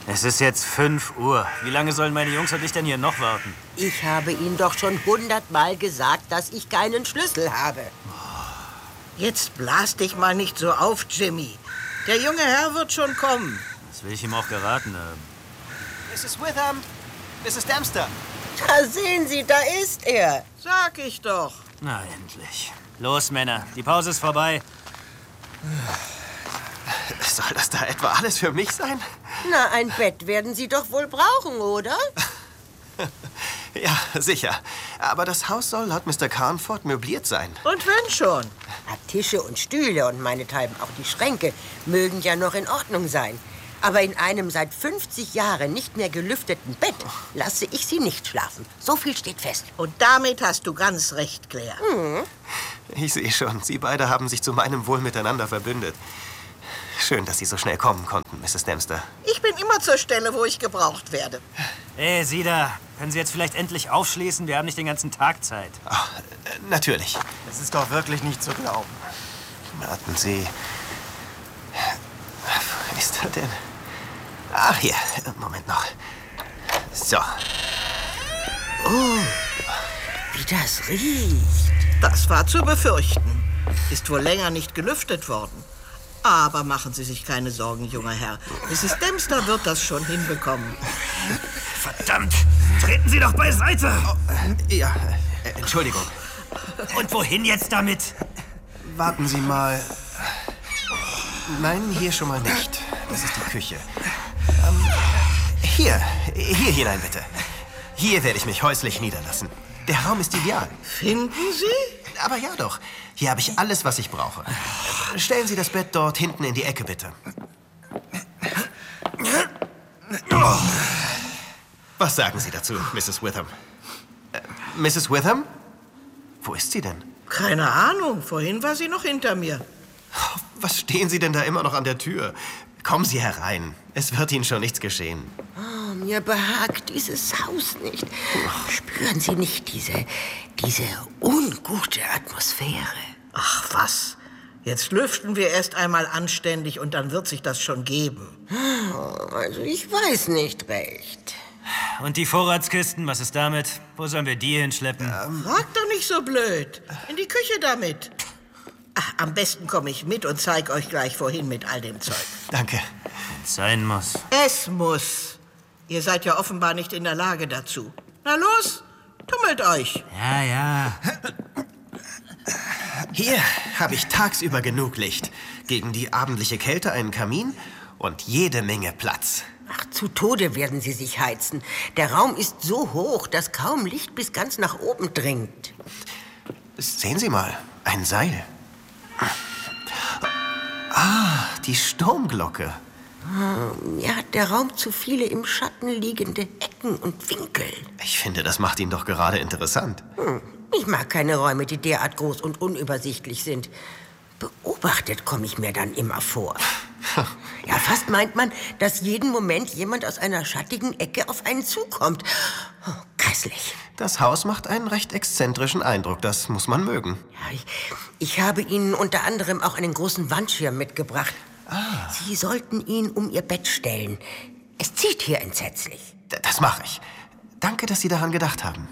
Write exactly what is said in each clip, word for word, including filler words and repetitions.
Es ist jetzt fünf Uhr. Wie lange sollen meine Jungs und ich denn hier noch warten? Ich habe Ihnen doch schon hundertmal gesagt, dass ich keinen Schlüssel habe. Jetzt blas dich mal nicht so auf, Jimmy. Der junge Herr wird schon kommen. Das will ich ihm auch geraten haben. Misses Witham, Misses Dempster. Da sehen Sie, da ist er. Sag ich doch. Na, endlich. Los, Männer, die Pause ist vorbei. Soll das da etwa alles für mich sein? Na, ein Bett werden Sie doch wohl brauchen, oder? Ja, sicher. Aber das Haus soll laut Mister Carnford möbliert sein. Und wenn schon. Na, Tische und Stühle und meinethalben auch die Schränke mögen ja noch in Ordnung sein. Aber in einem seit fünfzig Jahren nicht mehr gelüfteten Bett lasse ich Sie nicht schlafen. So viel steht fest. Und damit hast du ganz recht, Claire. Mhm. Ich sehe schon, Sie beide haben sich zu meinem Wohl miteinander verbündet. Schön, dass Sie so schnell kommen konnten, Misses Dempster. Ich bin immer zur Stelle, wo ich gebraucht werde. Hey, Sie da. Können Sie jetzt vielleicht endlich aufschließen? Wir haben nicht den ganzen Tag Zeit. Ach, äh, natürlich. Das ist doch wirklich nicht zu glauben. Warten Sie. Wo ist er denn? Ach, hier. Moment noch. So. Oh, wie das riecht. Das war zu befürchten. Ist wohl länger nicht gelüftet worden. Aber machen Sie sich keine Sorgen, junger Herr. Misses Dempster wird das schon hinbekommen. Verdammt! Treten Sie doch beiseite! Oh, äh, ja, äh, Entschuldigung. Und wohin jetzt damit? Warten Sie mal. Nein, hier schon mal nicht. Das ist die Küche. Ähm, hier, hier hinein bitte. Hier werde ich mich häuslich niederlassen. Der Raum ist ideal. Finden Sie? Aber ja doch. Hier habe ich alles, was ich brauche. Stellen Sie das Bett dort hinten in die Ecke, bitte. Oh. Was sagen Sie dazu, Misses Witham? Äh, Misses Witham? Wo ist sie denn? Keine Ahnung. Vorhin war sie noch hinter mir. Was stehen Sie denn da immer noch an der Tür? Kommen Sie herein. Es wird Ihnen schon nichts geschehen. Oh, mir behagt dieses Haus nicht. Spüren Sie nicht diese, diese ungute Atmosphäre? Ach, was? Jetzt lüften wir erst einmal anständig und dann wird sich das schon geben. Also, ich weiß nicht recht. Und die Vorratskisten, was ist damit? Wo sollen wir die hinschleppen? Ähm, Frag doch nicht so blöd. In die Küche damit. Ach, am besten komme ich mit und zeig euch gleich wohin mit all dem Zeug. Danke. Wenn's sein muss. Es muss. Ihr seid ja offenbar nicht in der Lage dazu. Na los, tummelt euch. Ja, ja. Hier habe ich tagsüber genug Licht. Gegen die abendliche Kälte einen Kamin und jede Menge Platz. Ach, zu Tode werden Sie sich heizen. Der Raum ist so hoch, dass kaum Licht bis ganz nach oben dringt. Sehen Sie mal, ein Seil. Ah, die Sturmglocke. Mir hat der Raum zu viele im Schatten liegende Ecken und Winkel. Ich finde, das macht ihn doch gerade interessant. Hm. Ich mag keine Räume, die derart groß und unübersichtlich sind. Beobachtet komme ich mir dann immer vor. Ja, fast meint man, dass jeden Moment jemand aus einer schattigen Ecke auf einen zukommt. Oh, grässlich. Das Haus macht einen recht exzentrischen Eindruck, das muss man mögen. Ja, ich, ich habe Ihnen unter anderem auch einen großen Wandschirm mitgebracht. Ah. Sie sollten ihn um Ihr Bett stellen. Es zieht hier entsetzlich. D- Das mache ich. Danke, dass Sie daran gedacht haben.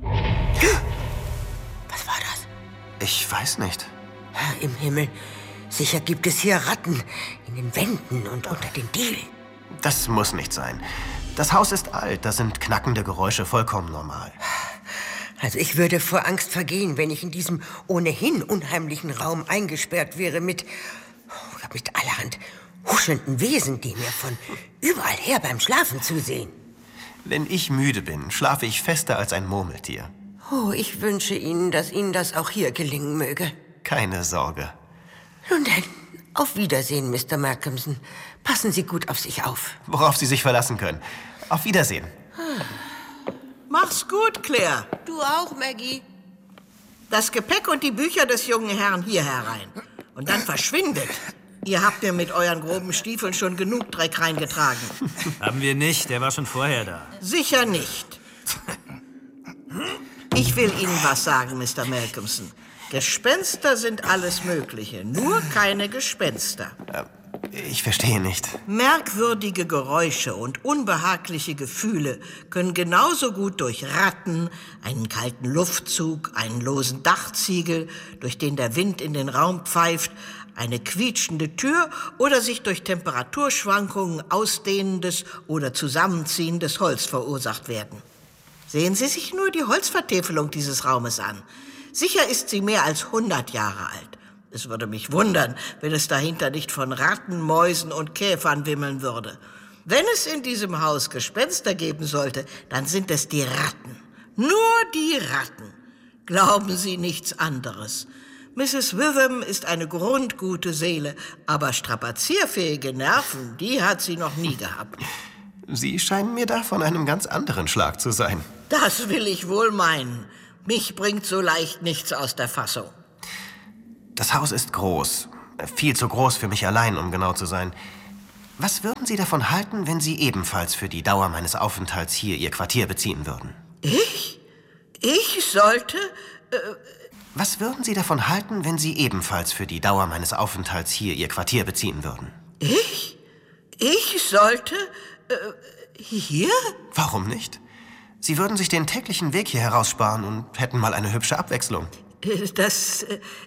Was war das? Ich weiß nicht. Herr im Himmel, sicher gibt es hier Ratten in den Wänden und unter den Dielen. Das muss nicht sein. Das Haus ist alt, da sind knackende Geräusche vollkommen normal. Also ich würde vor Angst vergehen, wenn ich in diesem ohnehin unheimlichen Raum eingesperrt wäre mit, oh, mit allerhand huschelnden Wesen, die mir von überall her beim Schlafen zusehen. Wenn ich müde bin, schlafe ich fester als ein Murmeltier. Oh, ich wünsche Ihnen, dass Ihnen das auch hier gelingen möge. Keine Sorge. Nun denn, auf Wiedersehen, Mister Malcolmson. Passen Sie gut auf sich auf. Worauf Sie sich verlassen können. Auf Wiedersehen. Mach's gut, Claire. Du auch, Maggie. Das Gepäck und die Bücher des jungen Herrn hier herein. Und dann verschwindet. Ihr habt mir mit euren groben Stiefeln schon genug Dreck reingetragen. Haben wir nicht, der war schon vorher da. Sicher nicht. Ich will Ihnen was sagen, Mister Malcolmson. Gespenster sind alles Mögliche, nur keine Gespenster. Äh, Ich verstehe nicht. Merkwürdige Geräusche und unbehagliche Gefühle können genauso gut durch Ratten, einen kalten Luftzug, einen losen Dachziegel, durch den der Wind in den Raum pfeift, eine quietschende Tür oder sich durch Temperaturschwankungen ausdehnendes oder zusammenziehendes Holz verursacht werden. Sehen Sie sich nur die Holzvertäfelung dieses Raumes an. Sicher ist sie mehr als hundert Jahre alt. Es würde mich wundern, wenn es dahinter nicht von Ratten, Mäusen und Käfern wimmeln würde. Wenn es in diesem Haus Gespenster geben sollte, dann sind es die Ratten. Nur die Ratten. Glauben Sie nichts anderes. Misses Witham ist eine grundgute Seele, aber strapazierfähige Nerven, die hat sie noch nie gehabt. Sie scheinen mir da von einem ganz anderen Schlag zu sein. Das will ich wohl meinen. Mich bringt so leicht nichts aus der Fassung. Das Haus ist groß. Viel zu groß für mich allein, um genau zu sein. Was würden Sie davon halten, wenn Sie ebenfalls für die Dauer meines Aufenthalts hier Ihr Quartier beziehen würden? Ich? Ich sollte... Äh Was würden Sie davon halten, wenn Sie ebenfalls für die Dauer meines Aufenthalts hier Ihr Quartier beziehen würden? Ich? Ich sollte... Äh, hier? Warum nicht? Sie würden sich den täglichen Weg hier heraussparen und hätten mal eine hübsche Abwechslung. Das...